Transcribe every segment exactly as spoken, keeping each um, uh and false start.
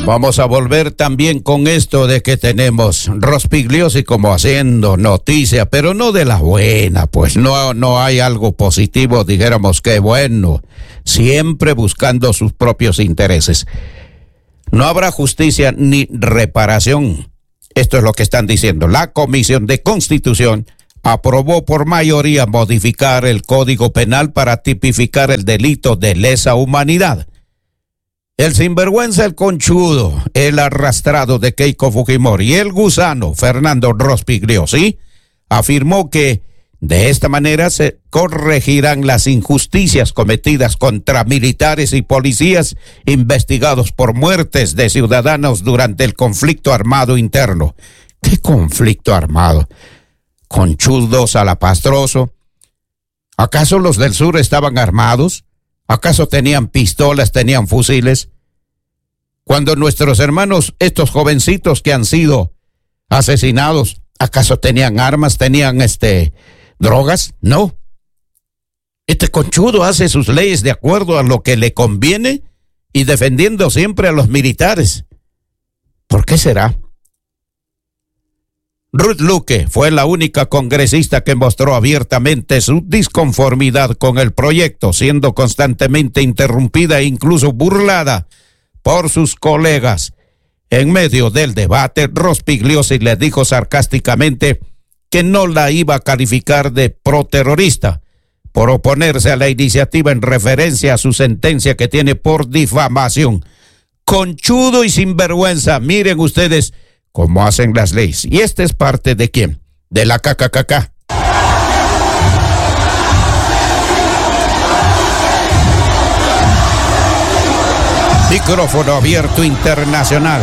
Vamos a volver también con esto de que tenemos Rospigliosi como haciendo noticia, pero no de la buena, pues no, no hay algo positivo, dijéramos que bueno, siempre buscando sus propios intereses. No habrá justicia ni reparación. Esto es lo que están diciendo. La Comisión de Constitución aprobó por mayoría modificar el Código Penal para tipificar el delito de lesa humanidad. El sinvergüenza, el conchudo, el arrastrado de Keiko Fujimori y el gusano Fernando Rospigliosi afirmó que de esta manera se corregirán las injusticias cometidas contra militares y policías investigados por muertes de ciudadanos durante el conflicto armado interno. ¿Qué conflicto armado? Conchudo, salapastroso. ¿Acaso los del sur estaban armados? ¿Acaso tenían pistolas, tenían fusiles? Cuando nuestros hermanos, estos jovencitos que han sido asesinados, ¿acaso tenían armas, tenían este drogas? No. Este conchudo hace sus leyes de acuerdo a lo que le conviene y defendiendo siempre a los militares. ¿Por qué será? Ruth Luque fue la única congresista que mostró abiertamente su disconformidad con el proyecto, siendo constantemente interrumpida e incluso burlada por sus colegas. En medio del debate, Rospigliosi le dijo sarcásticamente que no la iba a calificar de proterrorista por oponerse a la iniciativa en referencia a su sentencia que tiene por difamación. Conchudo y sinvergüenza, miren ustedes cómo hacen las leyes. ¿Y este es parte de quién? De la K K K K. Micrófono abierto internacional.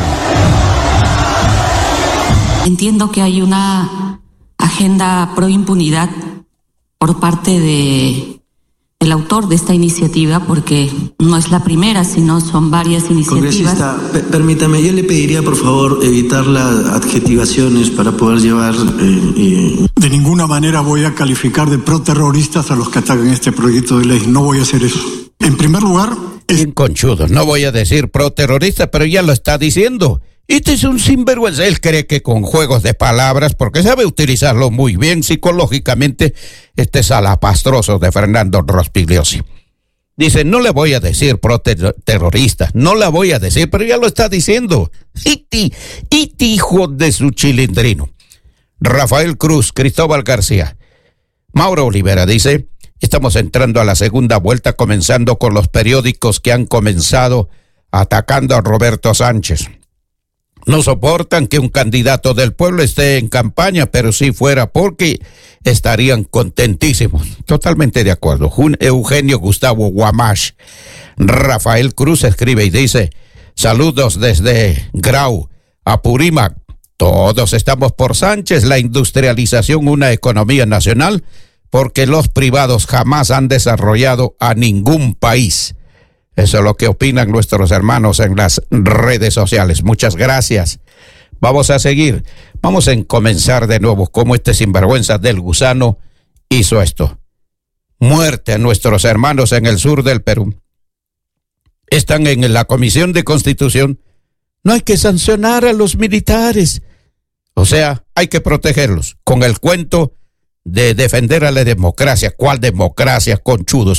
Entiendo que hay una agenda pro impunidad por parte de el autor de esta iniciativa, porque no es la primera, sino son varias iniciativas. Congresista, permítame, yo le pediría por favor evitar las adjetivaciones para poder llevar... Eh, eh. De ninguna manera voy a calificar de proterroristas a los que atacan este proyecto de ley, no voy a hacer eso. En primer lugar... Es... Conchudo, no voy a decir proterrorista, pero ya lo está diciendo. Este es un sinvergüenza. Él cree que con juegos de palabras, porque sabe utilizarlo muy bien psicológicamente, este salapastroso de Fernando Rospigliosi. Dice, no le voy a decir pro-terrorista, no la voy a decir, pero ya lo está diciendo. Iti, iti, hijo de su chilindrino. Rafael Cruz, Cristóbal García. Mauro Olivera dice, estamos entrando a la segunda vuelta, comenzando con los periódicos que han comenzado atacando a Roberto Sánchez. No soportan que un candidato del pueblo esté en campaña, pero si fuera porque estarían contentísimos. Totalmente de acuerdo. Eugenio Gustavo Guamash. Rafael Cruz escribe y dice, saludos desde Grau, Apurímac. Todos estamos por Sánchez, la industrialización, una economía nacional, porque los privados jamás han desarrollado a ningún país. Eso es lo que opinan nuestros hermanos en las redes sociales. Muchas gracias. Vamos a seguir. Vamos a comenzar de nuevo como este sinvergüenza del gusano hizo esto. Muerte a nuestros hermanos en el sur del Perú. Están en la Comisión de Constitución. No hay que sancionar a los militares. O sea, hay que protegerlos con el cuento de defender a la democracia. ¿Cuál democracia, conchudos?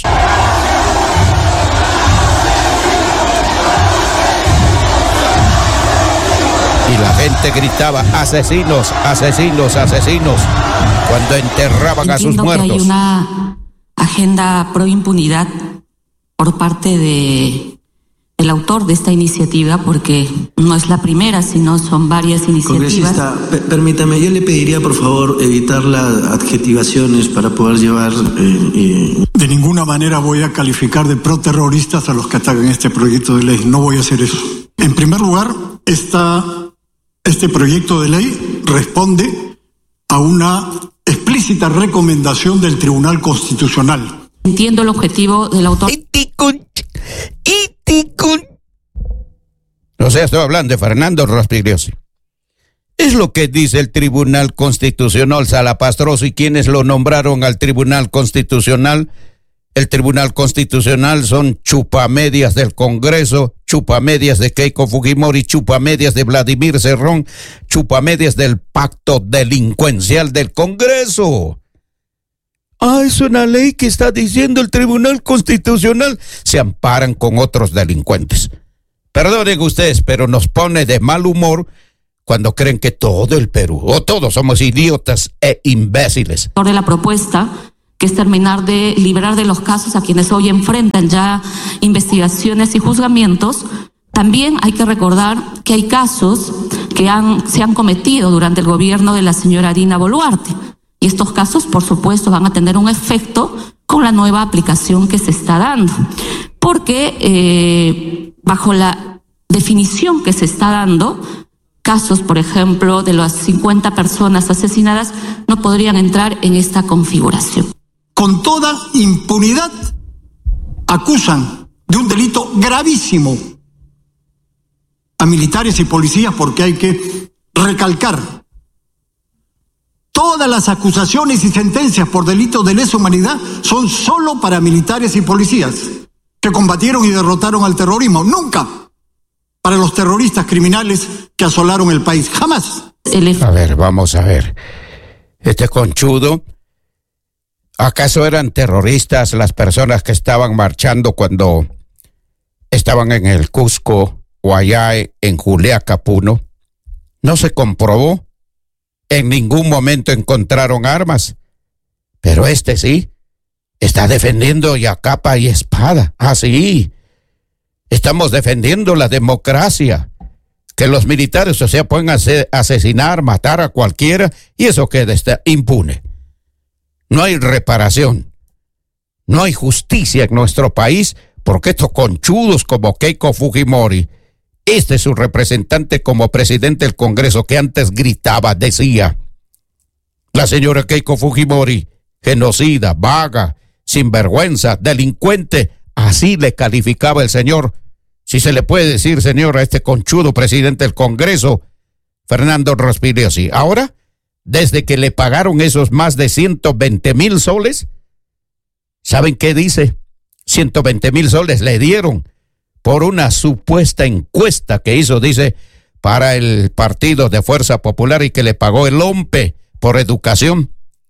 Y la gente gritaba, asesinos, asesinos, asesinos, cuando enterraban Entiendo a sus muertos. Que hay una agenda pro impunidad por parte de el autor de esta iniciativa, porque no es la primera, sino son varias iniciativas. Congresista, permítame, yo le pediría por favor evitar las adjetivaciones para poder llevar... Eh, eh. De ninguna manera voy a calificar de proterroristas a los que atacan este proyecto de ley, no voy a hacer eso. En primer lugar, esta... Este proyecto de ley responde a una explícita recomendación del Tribunal Constitucional. Entiendo el objetivo del autor. O sea, estoy hablando de Fernando Rospigliosi. Es lo que dice el Tribunal Constitucional, salapastroso, y quienes lo nombraron al Tribunal Constitucional, el Tribunal Constitucional son chupamedias del Congreso, chupamedias de Keiko Fujimori, chupamedias de Vladimir Cerrón, chupamedias del pacto delincuencial del Congreso. Ah, es una ley que está diciendo el Tribunal Constitucional. Se amparan con otros delincuentes. Perdonen ustedes, pero nos pone de mal humor cuando creen que todo el Perú, o todos somos idiotas e imbéciles. De la propuesta, que es terminar de liberar de los casos a quienes hoy enfrentan ya investigaciones y juzgamientos, también hay que recordar que hay casos que han, se han cometido durante el gobierno de la señora Dina Boluarte. Y estos casos, por supuesto, van a tener un efecto con la nueva aplicación que se está dando. Porque eh, bajo la definición que se está dando, casos, por ejemplo, de las cincuenta personas asesinadas no podrían entrar en esta configuración. Con toda impunidad acusan de un delito gravísimo a militares y policías, porque hay que recalcar, todas las acusaciones y sentencias por delitos de lesa humanidad son solo para militares y policías que combatieron y derrotaron al terrorismo, nunca para los terroristas criminales que asolaron el país, jamás. A ver, vamos a ver. Este conchudo, ¿acaso eran terroristas las personas que estaban marchando cuando estaban en el Cusco o allá en Juliaca, Puno? ¿No se comprobó? En ningún momento encontraron armas. Pero este sí, está defendiendo ya capa y espada. Ah, sí. Estamos defendiendo la democracia. Que los militares, o sea, pueden hacer, asesinar, matar a cualquiera y eso queda está impune. No hay reparación. No hay justicia en nuestro país porque estos conchudos como Keiko Fujimori, este es su representante como presidente del Congreso que antes gritaba, decía, la señora Keiko Fujimori, genocida, vaga, sinvergüenza, delincuente, así le calificaba el señor, si se le puede decir, señor, a este conchudo presidente del Congreso, Fernando Rospigliosi. Ahora, desde que le pagaron esos más de ciento veinte mil soles, ¿saben qué dice? ciento veinte mil soles le dieron por una supuesta encuesta que hizo, dice, para el Partido de Fuerza Popular y que le pagó el O M P E por educación.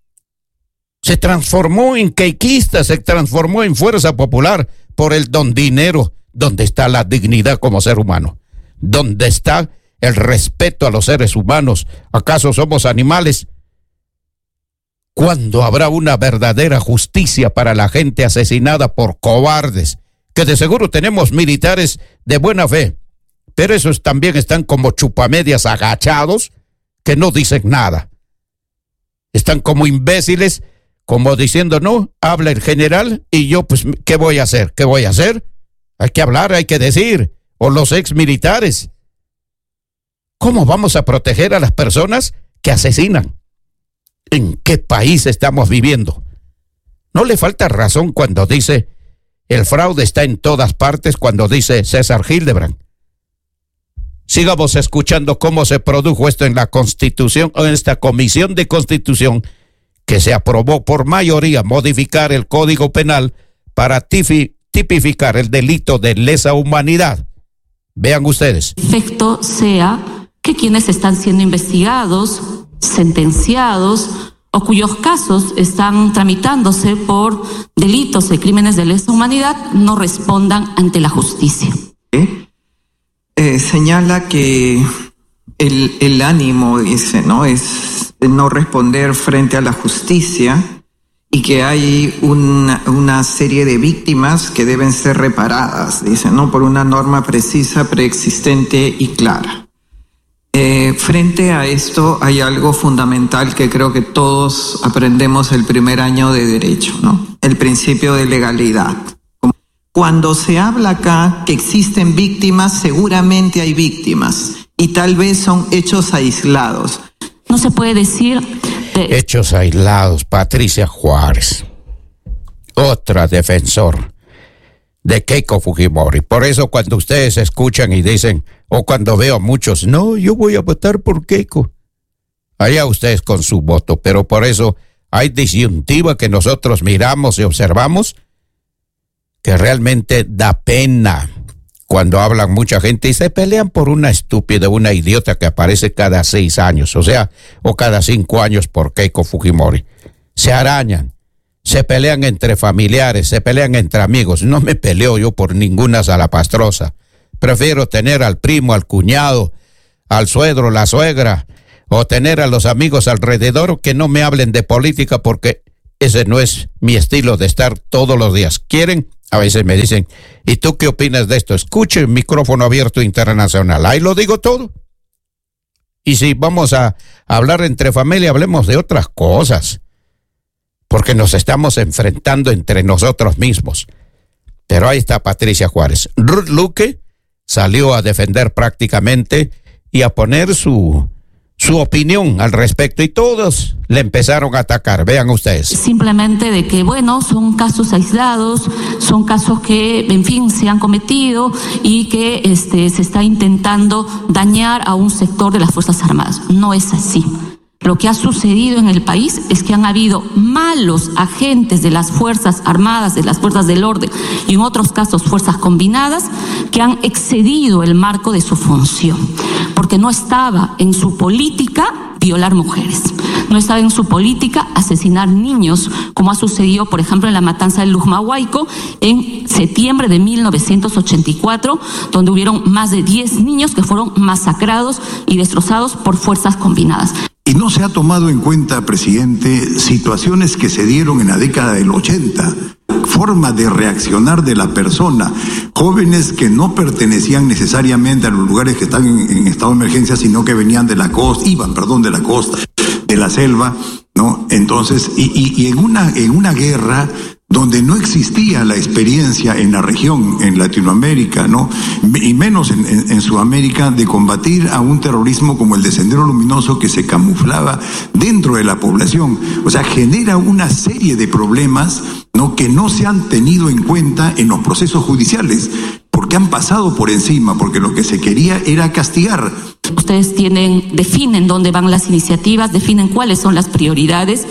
Se transformó en queiquista, se transformó en Fuerza Popular por el don dinero. ¿Dónde está la dignidad como ser humano? ¿Dónde está el respeto a los seres humanos? ¿Acaso somos animales? ¿Cuándo habrá una verdadera justicia para la gente asesinada por cobardes? Que de seguro tenemos militares de buena fe, pero esos también están como chupamedias agachados que no dicen nada. Están como imbéciles, como diciendo, no, habla el general y yo, pues, ¿qué voy a hacer? ¿Qué voy a hacer? Hay que hablar, hay que decir, o los ex militares. ¿Cómo vamos a proteger a las personas que asesinan? ¿En qué país estamos viviendo? ¿No le falta razón cuando dice el fraude está en todas partes, cuando dice César Hildebrand? Sigamos escuchando cómo se produjo esto en la Constitución, en esta Comisión de Constitución, que se aprobó por mayoría modificar el Código Penal para tifi, tipificar el delito de lesa humanidad. Vean ustedes. El efecto sea que quienes están siendo investigados, sentenciados o cuyos casos están tramitándose por delitos de crímenes de lesa humanidad no respondan ante la justicia. ¿Eh? Eh, señala que el, el ánimo, dice, ¿no? Es no responder frente a la justicia y que hay una, una serie de víctimas que deben ser reparadas, dice, ¿no? Por una norma precisa, preexistente y clara. Eh, frente a esto hay algo fundamental que creo que todos aprendemos el primer año de derecho, ¿no? El principio de legalidad. Cuando se habla acá que existen víctimas, seguramente hay víctimas y tal vez son hechos aislados. No se puede decir... De... Hechos aislados, Patricia Juárez, otra defensor de Keiko Fujimori. Por eso cuando ustedes escuchan y dicen, o cuando veo a muchos, no, yo voy a votar por Keiko, allá ustedes con su voto, pero por eso hay disyuntiva que nosotros miramos y observamos que realmente da pena cuando hablan mucha gente y se pelean por una estúpida, una idiota que aparece cada seis años, o sea, o cada cinco años por Keiko Fujimori. Se arañan, se pelean entre familiares, se pelean entre amigos. No me peleo yo por ninguna salapastrosa. Prefiero tener al primo, al cuñado, al suegro, la suegra, o tener a los amigos alrededor que no me hablen de política, porque ese no es mi estilo de estar todos los días. ¿Quieren? A veces me dicen, ¿y tú qué opinas de esto? Escuche, micrófono abierto internacional. Ahí lo digo todo. Y si vamos a hablar entre familia, hablemos de otras cosas, porque nos estamos enfrentando entre nosotros mismos. Pero ahí está Patricia Juárez. Ruth Luque salió a defender prácticamente y a poner su, su opinión al respecto, y todos le empezaron a atacar. Vean ustedes. Simplemente de que, bueno, son casos aislados, son casos que, en fin, se han cometido y que este, se está intentando dañar a un sector de las Fuerzas Armadas. No es así. Lo que ha sucedido en el país es que han habido malos agentes de las Fuerzas Armadas, de las Fuerzas del Orden y en otros casos fuerzas combinadas, que han excedido el marco de su función, porque no estaba en su política violar mujeres, no estaba en su política asesinar niños, como ha sucedido, por ejemplo, en la matanza de Lujmahuayco en septiembre de mil novecientos ochenta y cuatro, donde hubieron más de diez niños que fueron masacrados y destrozados por fuerzas combinadas. Y no se ha tomado en cuenta, presidente, situaciones que se dieron en la década del ochenta, forma de reaccionar de la persona, jóvenes que no pertenecían necesariamente a los lugares que están en, en estado de emergencia, sino que venían de la costa, iban, perdón, de la costa, de la selva, ¿no? Entonces, y, y, y en una, en una guerra donde no existía la experiencia en la región, en Latinoamérica, ¿no? Y menos en, en, en Sudamérica, de combatir a un terrorismo como el de Sendero Luminoso, que se camuflaba dentro de la población. O sea, genera una serie de problemas, ¿no?, que no se han tenido en cuenta en los procesos judiciales, porque han pasado por encima, porque lo que se quería era castigar. Ustedes tienen, definen dónde van las iniciativas, definen cuáles son las prioridades,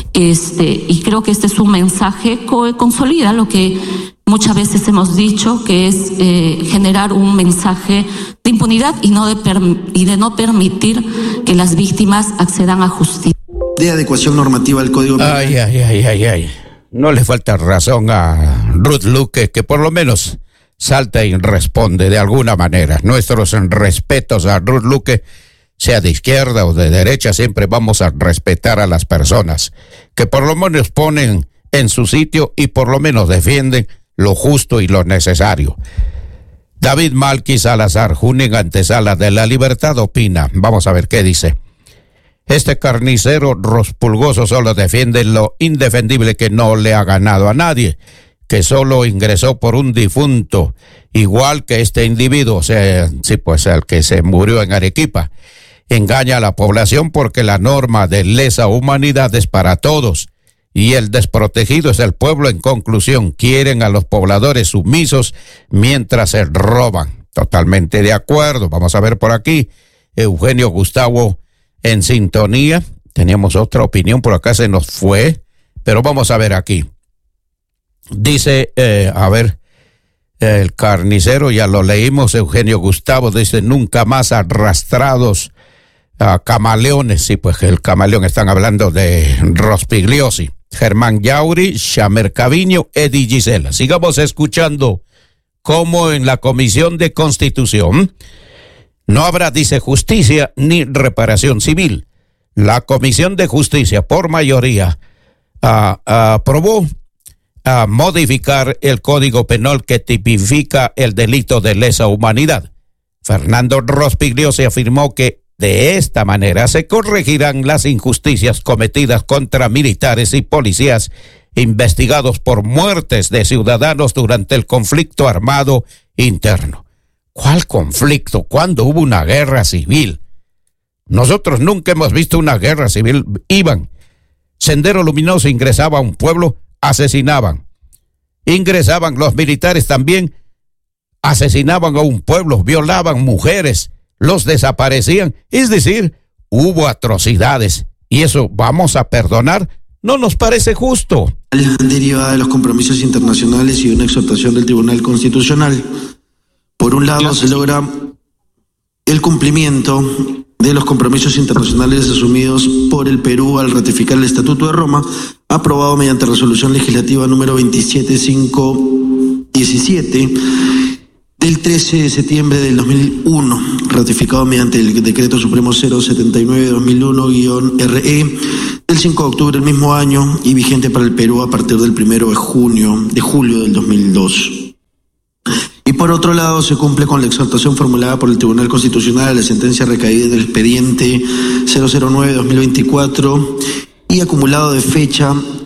este, y creo que este es un mensaje que consolida lo que muchas veces hemos dicho, que es eh, generar un mensaje de impunidad y, no de per- y de no permitir que las víctimas accedan a justicia. De adecuación normativa al Código Penal. Ay, ay, ay, ay, ay. No le falta razón a Ruth Luque, que por lo menos salta y responde de alguna manera. Nuestros respetos a Ruth Luque, sea de izquierda o de derecha, siempre vamos a respetar a las personas que por lo menos ponen en su sitio y por lo menos defienden lo justo y lo necesario. David Malqui Salazar, Junín Antesala de La Libertad, opina. Vamos a ver qué dice. Este carnicero rospulgoso solo defiende lo indefendible, que no le ha ganado a nadie, que solo ingresó por un difunto, igual que este individuo, o sea, sí, pues el que se murió en Arequipa. Engaña a la población porque la norma de lesa humanidad es para todos, y el desprotegido es el pueblo. En conclusión, quieren a los pobladores sumisos mientras se roban. Totalmente de acuerdo. Vamos a ver por aquí, Eugenio Gustavo en sintonía. Teníamos otra opinión, por acá se nos fue, pero vamos a ver aquí. Dice, eh, a ver, el carnicero, ya lo leímos, Eugenio Gustavo, dice, nunca más arrastrados a camaleones. Sí, pues el camaleón, están hablando de Rospigliosi. Germán Yauri, Shamer Caviño, Eddie Gisela. Sigamos escuchando cómo en la Comisión de Constitución no habrá, dice, justicia ni reparación civil. La Comisión de Justicia, por mayoría, uh, aprobó a modificar el Código Penal que tipifica el delito de lesa humanidad. Fernando Rospigliosi afirmó que de esta manera se corregirán las injusticias cometidas contra militares y policías investigados por muertes de ciudadanos durante el conflicto armado interno. ¿Cuál conflicto? ¿Cuándo hubo una guerra civil? Nosotros nunca hemos visto una guerra civil. Iban, Sendero Luminoso ingresaba a un pueblo, asesinaban. Ingresaban los militares también, asesinaban a un pueblo, violaban mujeres, los desaparecían. Es decir, hubo atrocidades. ¿Y eso vamos a perdonar? no nos parece justo. Derivada de los compromisos internacionales y una exhortación del Tribunal Constitucional. Por un lado, se logra el cumplimiento de los compromisos internacionales asumidos por el Perú al ratificar el Estatuto de Roma, aprobado mediante resolución legislativa número veintisiete mil quinientos diecisiete del trece de septiembre del dos mil uno, ratificado mediante el Decreto Supremo cero setenta y nueve guion dos mil uno guion R E del cinco de octubre del mismo año y vigente para el Perú a partir del primero de junio, de julio del dos mil dos. Y por otro lado, se cumple con la exhortación formulada por el Tribunal Constitucional a la sentencia recaída del expediente cero cero nueve guion dos mil veinticuatro y acumulado de fecha